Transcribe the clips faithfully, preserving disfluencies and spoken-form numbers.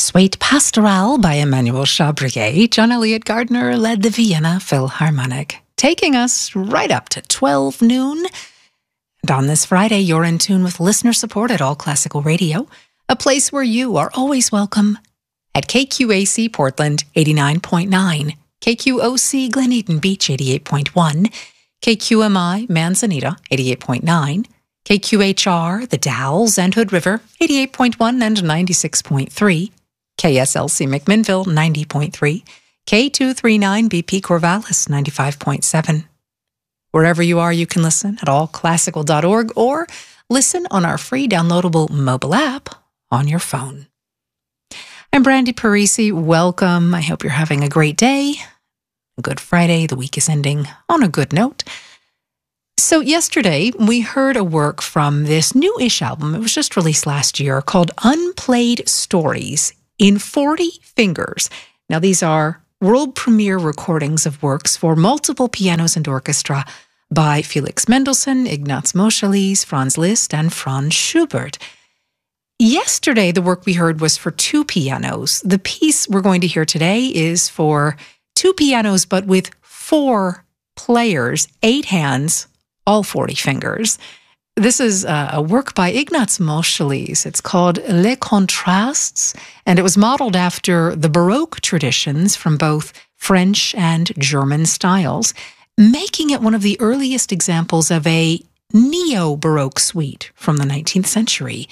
Suite Pastoral by Emmanuel Chabrier. John Elliott Gardner led the Vienna Philharmonic, taking us right up to twelve noon. And on this Friday, you're in tune with listener support at All Classical Radio, a place where you are always welcome at K Q A C Portland eighty-nine point nine, K Q O C Glen Eden Beach eighty-eight point one, K Q M I Manzanita eighty-eight point nine, K Q H R The Dalles and Hood River eighty-eight point one and ninety-six point three, K S L C McMinnville ninety point three, K two thirty-nine B P Corvallis ninety-five point seven. Wherever you are, you can listen at all classical dot org or listen on our free downloadable mobile app on your phone. I'm Brandy Parisi. Welcome. I hope you're having a great day. A good Friday. The week is ending on a good note. So yesterday, we heard a work from this new-ish album. It was just released last year called Unplayed Stories in forty Fingers. Now, these are world premiere recordings of works for multiple pianos and orchestra by Felix Mendelssohn, Ignaz Moscheles, Franz Liszt, and Franz Schubert. Yesterday, the work we heard was for two pianos. The piece we're going to hear today is for two pianos, but with four players, eight hands, all forty fingers. This is a, a work by Ignaz Moscheles. It's called Les Contrastes, and it was modeled after the Baroque traditions from both French and German styles, making it one of the earliest examples of a neo-Baroque suite from the nineteenth century.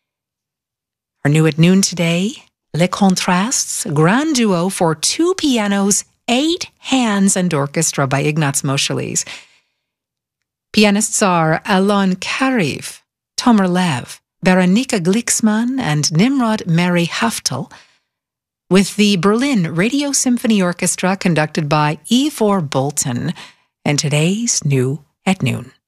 Our new at noon today, Les Contrastes, grand duo for two pianos, eight hands, and orchestra by Ignaz Moscheles. Pianists are Alon Karev, Tomer Lev, Berenika Glicksmann, and Nimrod Mary Haftel, with the Berlin Radio Symphony Orchestra conducted by Ivor Bolton, and today's New at Noon.